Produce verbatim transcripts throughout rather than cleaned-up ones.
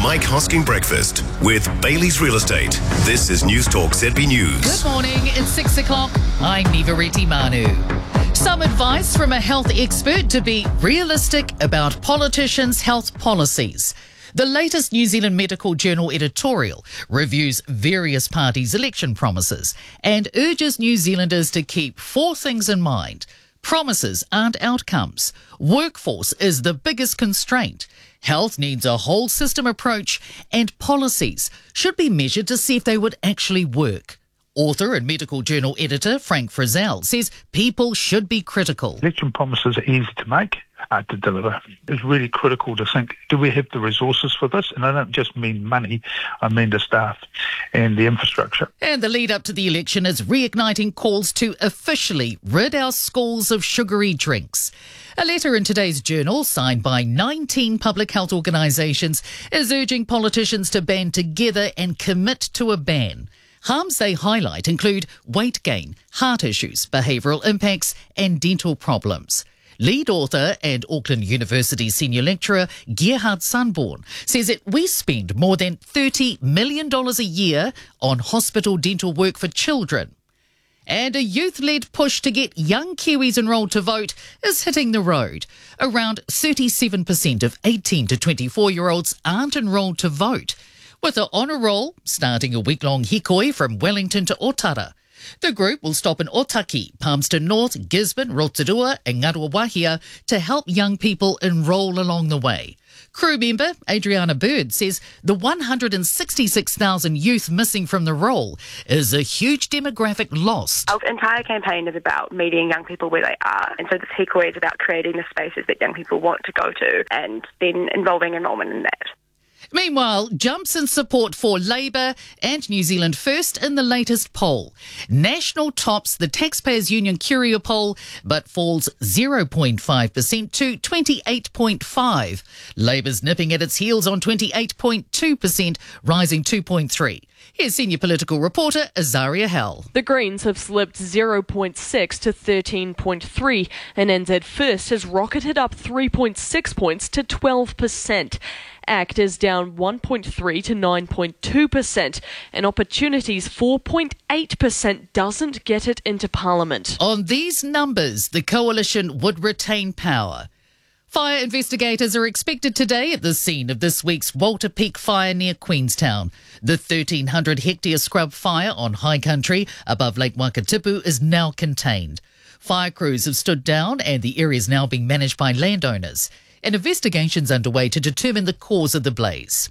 Mike Hosking Breakfast with Bailey's Real Estate. This is News Talk Z B News. Good morning, it's six o'clock. I'm Nivareti Manu. Some advice from a health expert to be realistic about politicians' health policies. The latest New Zealand Medical Journal editorial reviews various parties' election promises and urges New Zealanders to keep four things in mind. Promises aren't outcomes. Workforce is the biggest constraint. Health needs a whole system approach, and policies should be measured to see if they would actually work. Author and Medical Journal editor Frank Frizzell says people should be critical. Election promises are easy to make, hard to deliver. It's really critical to think, do we have the resources for this? And I don't just mean money, I mean the staff and the infrastructure. And the lead up to the election is reigniting calls to officially rid our schools of sugary drinks. A letter in today's Journal, signed by nineteen public health organisations, is urging politicians to band together and commit to a ban. Harms they highlight include weight gain, heart issues, behavioural impacts and dental problems. Lead author and Auckland University senior lecturer Gerhard Sunborn says that we spend more than thirty million dollars a year on hospital dental work for children. And a youth-led push to get young Kiwis enrolled to vote is hitting the road. Around thirty-seven percent of eighteen to twenty-four-year-olds aren't enrolled to vote, with an honour roll starting a week-long hikoi from Wellington to Otara. The group will stop in Otaki, Palmerston North, Gisborne, Rotorua and Ngaruawahia to help young people enrol along the way. Crew member Adriana Bird says the one hundred sixty-six thousand youth missing from the roll is a huge demographic loss. Our entire campaign is about meeting young people where they are, and so this hikoi is about creating the spaces that young people want to go to and then involving enrolment in that. Meanwhile, jumps in support for Labour and New Zealand First in the latest poll. National tops the Taxpayers Union Curia poll, but falls zero point five percent to twenty-eight point five. Labour's nipping at its heels on twenty-eight point two percent, rising two point three. Here's senior political reporter Azaria Hell. The Greens have slipped zero point six to thirteen point three, and N Z First has rocketed up three point six points to twelve percent. ACT is down one point three to nine point two percent, and Opportunities four point eight percent doesn't get it into Parliament. On these numbers, the coalition would retain power. Fire investigators are expected today at the scene of this week's Walter Peak fire near Queenstown. The thirteen hundred hectare scrub fire on high country above Lake Wakatipu is now contained. Fire crews have stood down and the area is now being managed by landowners. An investigation's underway to determine the cause of the blaze.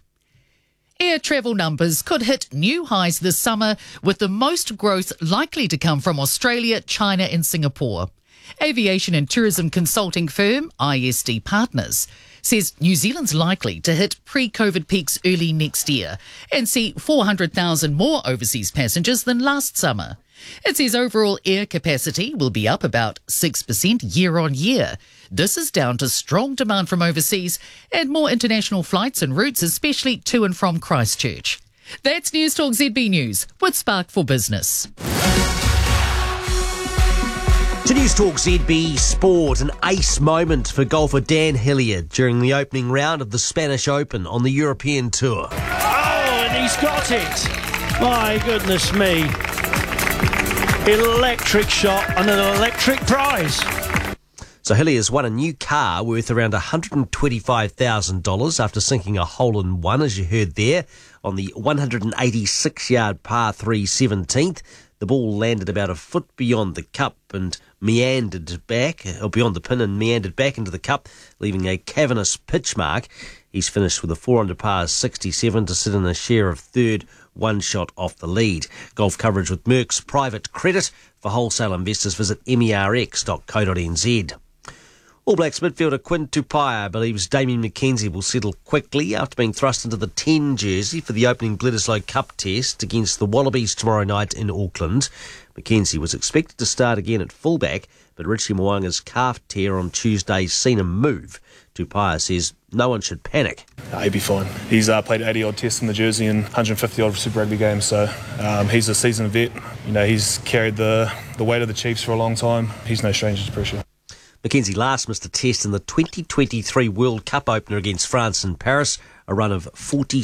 Air travel numbers could hit new highs this summer, with the most growth likely to come from Australia, China and Singapore. Aviation and tourism consulting firm I S D Partners says New Zealand's likely to hit pre-COVID peaks early next year and see four hundred thousand more overseas passengers than last summer. It says overall air capacity will be up about six percent year on year. This is down to strong demand from overseas and more international flights and routes, especially to and from Christchurch. That's News Talk Z B News with Spark for Business. To News Talk Z B Sport, an ace moment for golfer Dan Hilliard during the opening round of the Spanish Open on the European Tour. Oh, and he's got it. My goodness me. Electric shot and an electric prize. So Hilliard's won a new car worth around one hundred twenty-five thousand dollars after sinking a hole-in-one, as you heard there, on the one hundred eighty-six yard par three seventeenth. The ball landed about a foot beyond the cup and meandered back, or beyond the pin and meandered back into the cup, leaving a cavernous pitch mark. He's finished with a four under par sixty-seven to sit in a share of third, one shot off the lead. Golf coverage with Merck's Private Credit. For wholesale investors, visit merx dot co dot n z. All Blacks midfielder Quinn Tupaia believes Damien McKenzie will settle quickly after being thrust into the ten jersey for the opening Bledisloe Cup test against the Wallabies tomorrow night in Auckland. McKenzie was expected to start again at fullback, but Richie Mo'unga's calf tear on Tuesday's seen him move. Tupaia says no one should panic. No, he'd be fine. He's uh, played eighty-odd tests in the jersey and one hundred fifty-odd Super Rugby games, so um, he's a seasoned vet. You know, he's carried the, the weight of the Chiefs for a long time. He's no stranger to pressure. McKenzie last missed a test in the twenty twenty-three World Cup opener against France in Paris, a run of forty